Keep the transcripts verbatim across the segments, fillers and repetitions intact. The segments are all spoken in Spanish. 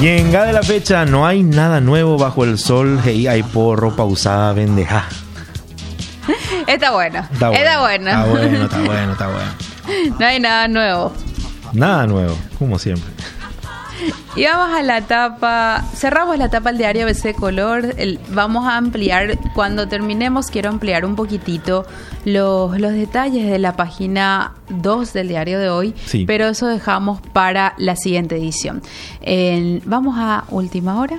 Y en Ga de la fecha, no hay nada nuevo bajo el sol. Hey, hay por ropa usada, vendeja. Está bueno. Está bueno. Está bueno. Está bueno, está bueno, está bueno. No hay nada nuevo. Nada nuevo, como siempre. Y vamos a la tapa, cerramos la tapa del diario A B C Color. El, vamos a ampliar, cuando terminemos quiero ampliar un poquitito los, los detalles de la página dos del diario de hoy, Sí. pero eso dejamos para la siguiente edición. El, vamos a última hora.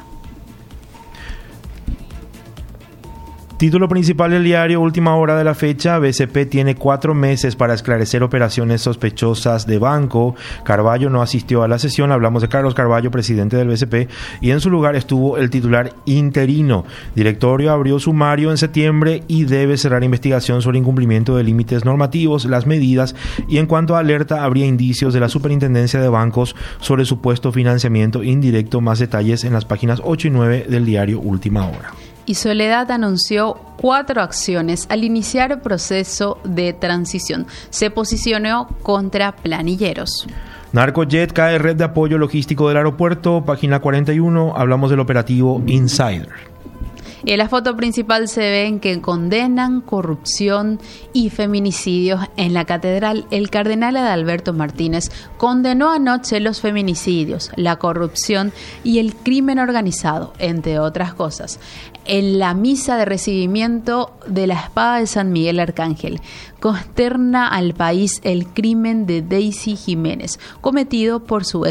Título principal del diario, última hora de la fecha. B C P tiene cuatro meses para esclarecer operaciones sospechosas de banco. Carballo no asistió a la sesión. Hablamos de Carlos Carballo, presidente del B C P, y en su lugar estuvo el titular interino. Directorio abrió sumario en septiembre y debe cerrar investigación sobre incumplimiento de límites normativos, las medidas, y en cuanto a alerta, habría indicios de la Superintendencia de Bancos sobre supuesto financiamiento indirecto. Más detalles en las páginas ocho y nueve del diario Última Hora. Y Soledad anunció cuatro acciones al iniciar proceso de transición. Se posicionó contra planilleros. Narcojet cae red de apoyo logístico del aeropuerto. Página cuarenta y uno, hablamos del operativo Insider. Y en la foto principal se ven que condenan corrupción y feminicidios en la catedral. El cardenal Adalberto Martínez condenó anoche los feminicidios, la corrupción y el crimen organizado, entre otras cosas, en la misa de recibimiento de la espada de San Miguel Arcángel. Consterna al país el crimen de Daisy Jiménez, cometido por su